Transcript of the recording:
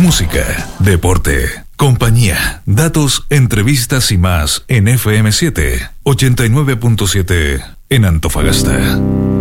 Música, deporte, compañía, datos, entrevistas y más en FM7 89.7 en Antofagasta.